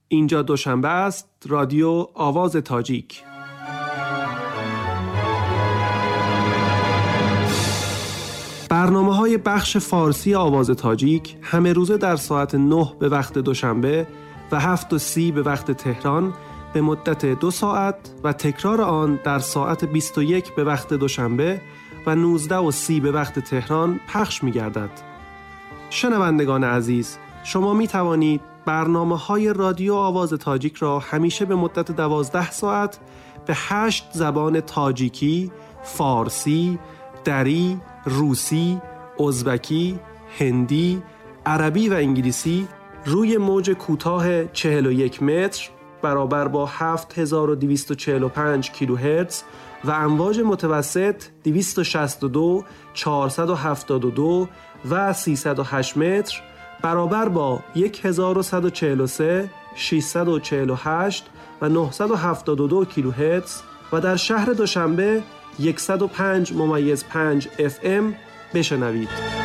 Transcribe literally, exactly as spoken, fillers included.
اینجا دوشنبه است. رادیو آواز تاجیک. برنامه‌های بخش فارسی آواز تاجیک همه روزه در ساعت نه به وقت دوشنبه و هفت و سی به وقت تهران به مدت دو ساعت و تکرار آن در ساعت بیست و یک به وقت دوشنبه و نوزده و سی به وقت تهران پخش می گردد. شنوندگان عزیز، شما می توانید برنامه‌های رادیو آواز تاجیک را همیشه به مدت دوازده ساعت به هشت زبان تاجیکی، فارسی، دری، روسی، ازبکی، هندی، عربی و انگلیسی روی موج کوتاه چهل و یک متر برابر با هفت هزار و دویست و چهل و پنج کیلوهرتز و امواج متوسط دویست و شصت و دو، چهارصد و هفتاد و دو و سیصد و هشت متر برابر با هزار و صد و چهل و سه، ششصد و چهل و هشت و نهصد و هفتاد و دو کیلوهرتز و در شهر دوشنبه صد و پنج ممیز پنج اف ام بشنوید.